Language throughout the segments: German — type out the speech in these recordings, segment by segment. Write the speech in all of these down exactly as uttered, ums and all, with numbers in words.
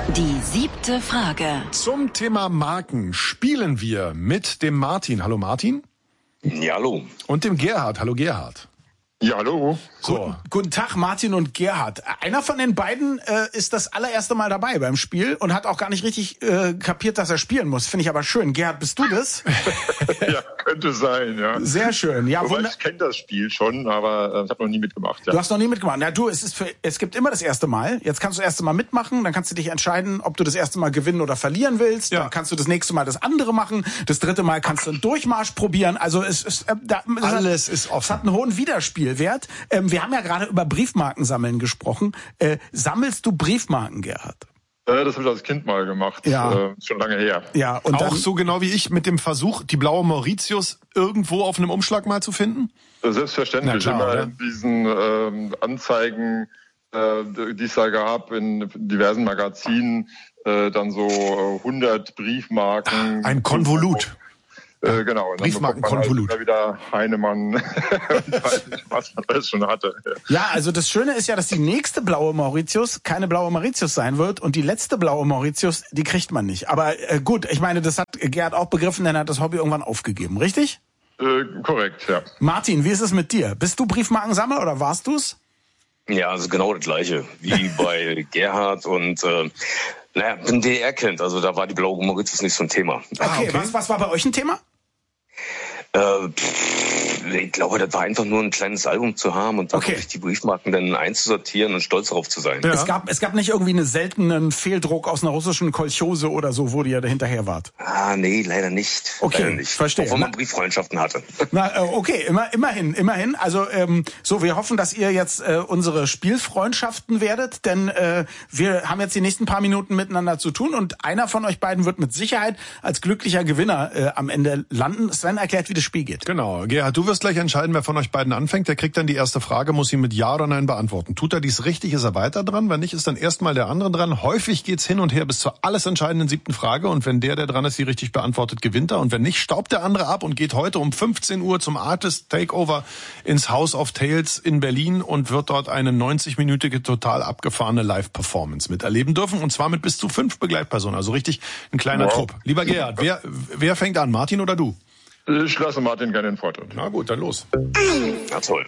Die siebte Frage. Zum Thema Marken spielen wir mit dem Martin. Hallo Martin. Ja, hallo. Und dem Gerhard. Hallo Gerhard. Ja, hallo. So. Guten, guten Tag, Martin und Gerhard. Einer von den beiden äh, ist das allererste Mal dabei beim Spiel und hat auch gar nicht richtig äh, kapiert, dass er spielen muss. Finde ich aber schön. Gerhard, bist du das? Ja, könnte sein, ja. Sehr schön. Ja, Wobei ich kenne das Spiel schon, aber äh, ich habe noch nie mitgemacht. Ja. Du hast noch nie mitgemacht. Ja, du, es ist für, es gibt immer das erste Mal. Jetzt kannst du das erste Mal mitmachen, dann kannst du dich entscheiden, ob du das erste Mal gewinnen oder verlieren willst. Ja. Dann kannst du das nächste Mal das andere machen. Das dritte Mal kannst du einen Durchmarsch probieren. Also es ist äh, da, es Alles hat, ist offen. Es hat einen hohen Wiederspielwert. Ähm, wir haben ja gerade über Briefmarken sammeln gesprochen. Äh, sammelst du Briefmarken, Gerhard? Äh, das habe ich als Kind mal gemacht. Ja. Äh, schon lange her. Ja, und Auch dann, so genau wie ich mit dem Versuch, die blaue Mauritius irgendwo auf einem Umschlag mal zu finden? Äh, Selbstverständlich. Na klar, immer oder? in diesen ähm, Anzeigen, äh, die es da gab, in diversen Magazinen, äh, dann so äh, hundert Briefmarken. Ein Konvolut. Äh, genau. Und dann bekommt man halt Briefmarkenkonvolut. immer wieder Heinemann und weiß nicht, was man alles schon hatte. ja, also das Schöne ist ja, dass die nächste blaue Mauritius keine blaue Mauritius sein wird und die letzte blaue Mauritius, die kriegt man nicht. Aber äh, gut, ich meine, das hat Gerhard auch begriffen, denn er hat das Hobby irgendwann aufgegeben, richtig? Äh, korrekt, ja. Martin, wie ist es mit dir? Bist du Briefmarkensammler oder warst du's? Ja, also genau das Gleiche wie bei Gerhard und äh, naja, bin D D R-Kind, also da war die blaue Mauritius nicht so ein Thema. Okay, okay. Was, was war bei euch ein Thema? Äh, pff, ich glaube, das war einfach nur ein kleines Album zu haben und dann Okay. wirklich die Briefmarken dann einzusortieren und stolz darauf zu sein. Ja. Es gab, es gab nicht irgendwie einen seltenen Fehldruck aus einer russischen Kolchose oder so, wo ihr da hinterher wart. Ah, nee, leider nicht. Okay, leider nicht. verstehe. Obwohl man Na- Brieffreundschaften hatte. Na, äh, okay, immer, immerhin, immerhin. Also ähm, so, wir hoffen, dass ihr jetzt äh, unsere Spielfreundschaften werdet, denn äh, wir haben jetzt die nächsten paar Minuten miteinander zu tun und einer von euch beiden wird mit Sicherheit als glücklicher Gewinner äh, am Ende landen. Sven erklärt, wie das Spiel geht. Genau. Gerhard, du wirst gleich entscheiden, wer von euch beiden anfängt. Der kriegt dann die erste Frage, muss sie mit Ja oder Nein beantworten. Tut er dies richtig, ist er weiter dran. Wenn nicht, ist dann erstmal der andere dran. Häufig geht's hin und her bis zur alles entscheidenden siebten Frage. Und wenn der, der dran ist, sie richtig beantwortet, gewinnt er. Und wenn nicht, staubt der andere ab und geht heute um fünfzehn Uhr zum Artist Takeover ins House of Tales in Berlin und wird dort eine neunzig-minütige total abgefahrene Live-Performance miterleben dürfen. Und zwar mit bis zu fünf Begleitpersonen. Also richtig ein kleiner Wow. Trupp. Lieber Gerhard, wer, wer fängt an? Martin oder du? Ich lasse Martin gerne den Vortritt. Na gut, dann los. Na toll.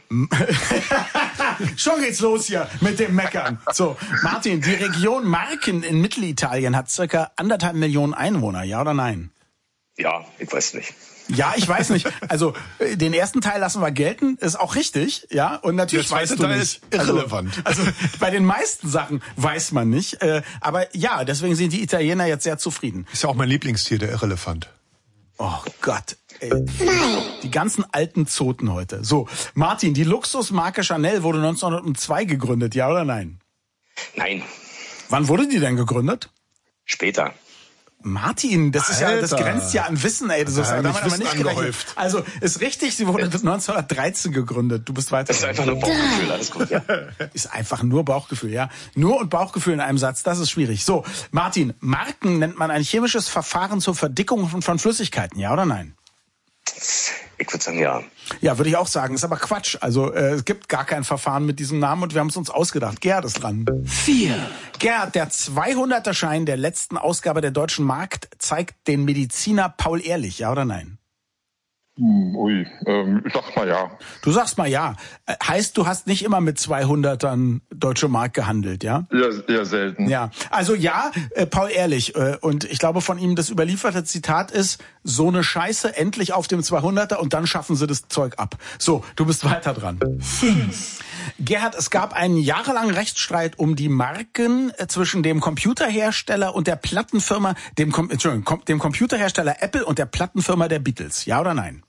Schon geht's los hier mit dem Meckern. So, Martin, die Region Marken in Mittelitalien hat circa anderthalb Millionen Einwohner, ja oder nein? Ja, ich weiß nicht. Ja, ich weiß nicht. Also äh, den ersten Teil lassen wir gelten, ist auch richtig, ja. Und natürlich Der zweite weißt du Teil nicht. ist irrelevant. Also, also bei den meisten Sachen weiß man nicht. Äh, aber ja, deswegen sind die Italiener jetzt sehr zufrieden. Ist ja auch mein Lieblingstier, der Irrelefant. Oh Gott. Ey. Die ganzen alten Zoten heute. So, Martin, die Luxusmarke Chanel wurde neunzehnhundertzwei gegründet, ja oder nein? Nein, Wann wurde die denn gegründet? später. Martin, das ist ja, das Alter. grenzt ja an Wissen, ey. Das ist Ja, ja, nicht damit haben wir Wissen nicht gerechnet. angehäuft. Also, ist richtig, sie wurde neunzehnhundertdreizehn gegründet. Du bist weiter. Das ist einfach nur Bauchgefühl, alles gut, ja. Ist einfach nur Bauchgefühl, ja. Nur und Bauchgefühl in einem Satz, das ist schwierig. So, Martin, Marken nennt man ein chemisches Verfahren zur Verdickung von, von Flüssigkeiten, ja oder nein? Ich würde sagen, ja. Ja, würde ich auch sagen. Ist aber Quatsch. Also äh, es gibt gar kein Verfahren mit diesem Namen und wir haben es uns ausgedacht. Gerhard ist dran. Vier. Gerhard, der zweihunderter Schein der letzten Ausgabe der Deutschen Markt zeigt den Mediziner Paul Ehrlich, ja oder nein? Hm, ui, ähm, ich sag mal ja. Du sagst mal ja. Äh, heißt, du hast nicht immer mit zweihundertern Deutsche Mark gehandelt, ja? Eher, eher selten. Ja, also ja, äh, Paul Ehrlich. Äh, und ich glaube, von ihm das überlieferte Zitat ist, so eine Scheiße endlich auf dem zweihunderter und dann schaffen sie das Zeug ab. So, du bist weiter dran. Fünf. Gerhard, es gab einen jahrelangen Rechtsstreit um die Marken äh, zwischen dem Computerhersteller und der Plattenfirma, dem, Com Entschuldigung, Com dem Computerhersteller Apple und der Plattenfirma der Beatles. Ja oder nein?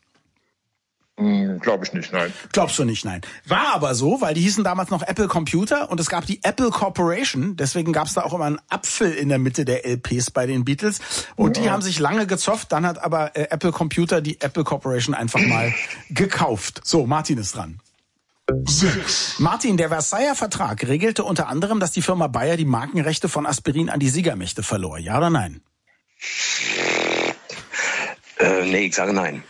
Hm, glaube ich nicht, nein. Glaubst du nicht, nein. War aber so, weil die hießen damals noch Apple Computer und es gab die Apple Corporation, deswegen gab es da auch immer einen Apfel in der Mitte der L Ps bei den Beatles und die haben sich lange gezofft, dann hat aber äh, Apple Computer die Apple Corporation einfach mal gekauft. So, Martin ist dran. Sechs. Martin, der Versailler Vertrag regelte unter anderem, dass die Firma Bayer die Markenrechte von Aspirin an die Siegermächte verlor. Ja oder nein? Äh, nee, ich sage nein.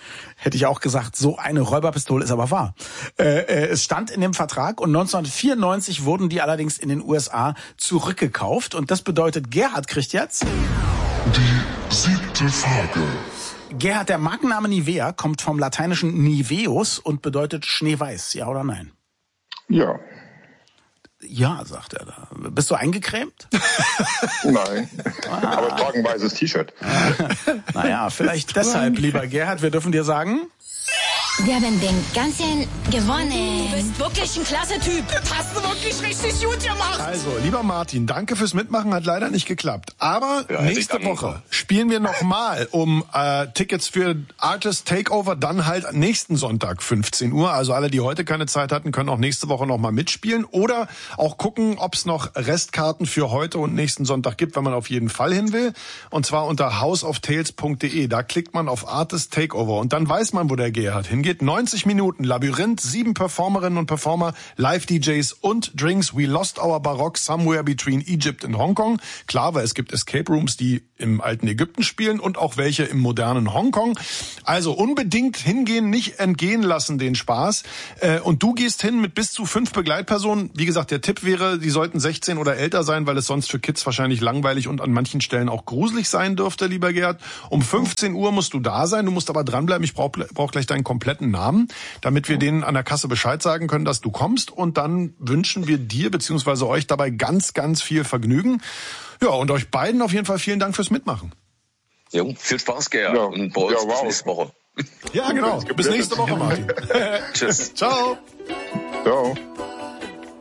Hätte ich auch gesagt, so eine Räuberpistole ist aber wahr. Äh, äh, es stand in dem Vertrag und neunzehnhundertvierundneunzig wurden die allerdings in den U S A zurückgekauft. Und das bedeutet, Gerhard kriegt jetzt... Die siebte Frage. Gerhard, der Markenname Nivea kommt vom lateinischen Niveus und bedeutet Schneeweiß, ja oder nein? Ja. Ja, sagt er da. Bist du eingecremt? Nein. Ah. Aber trage ein weißes T-Shirt. Naja, vielleicht deshalb, lieber Gerhard, wir dürfen dir sagen... Wir haben den ganzen gewonnen. Du bist wirklich ein klasse Typ. Das hast du wirklich richtig gut gemacht. Also, lieber Martin, danke fürs Mitmachen, hat leider nicht geklappt. Aber ja, nächste Woche spielen wir nochmal um äh, Tickets für Artist Takeover, dann halt nächsten Sonntag fünfzehn Uhr. Also alle, die heute keine Zeit hatten, können auch nächste Woche nochmal mitspielen. Oder auch gucken, ob es noch Restkarten für heute und nächsten Sonntag gibt, wenn man auf jeden Fall hin will. Und zwar unter house of tales punkt de. Da klickt man auf Artist Takeover und dann weiß man, wo der Gerhard hingeht. neunzig Minuten Labyrinth, sieben Performerinnen und Performer, Live-D Js und Drinks. We lost our Baroque somewhere between Egypt and Hong Kong. Klar, weil es gibt Escape Rooms, die im alten Ägypten spielen und auch welche im modernen Hongkong. Also unbedingt hingehen, nicht entgehen lassen den Spaß. Und du gehst hin mit bis zu fünf Begleitpersonen. Wie gesagt, der Tipp wäre, die sollten sechzehn oder älter sein, weil es sonst für Kids wahrscheinlich langweilig und an manchen Stellen auch gruselig sein dürfte, lieber Gerhard. Um fünfzehn Uhr musst du da sein. Du musst aber dranbleiben. Ich brauche brauch gleich deinen kompletten Namen, damit wir denen an der Kasse Bescheid sagen können, dass du kommst. Und dann wünschen wir dir bzw. euch dabei ganz, ganz viel Vergnügen. Ja, und euch beiden auf jeden Fall vielen Dank fürs Mitmachen. Jo, viel Spaß, Gerhard. Ja. Und bei uns Ja, wow. bis nächste Woche. Ja, genau. Bis nächste Woche, Martin. Tschüss. Ciao. Ciao.